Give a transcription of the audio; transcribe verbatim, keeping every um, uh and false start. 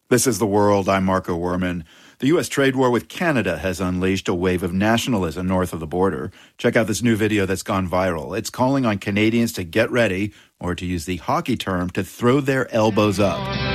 This is The World. I'm Marco Werman. The U S trade war with Canada has unleashed a wave of nationalism north of the border. Check out this new video that's gone viral. It's calling on Canadians to get ready, or to use the hockey term, to throw their elbows up.